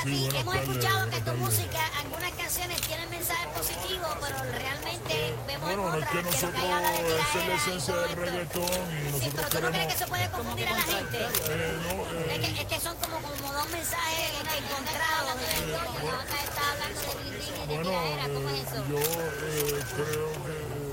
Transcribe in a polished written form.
Sí, hemos buenas escuchado que tardes, tu buenas tardes. música, algunas canciones tienen mensajes positivos, pero realmente vemos en Bueno, no es otras que que lo que nosotros, hay habla de esa es la tiraera y esencia todo del esto. reggaetón y Sí, nosotros pero tú no crees queremos, que se puede confundir a la gente. no, Es que son como dos mensajes encontrados. bueno, La otra está hablando de Blin Blin y de bueno, tiraera, ¿cómo es eso? yo creo que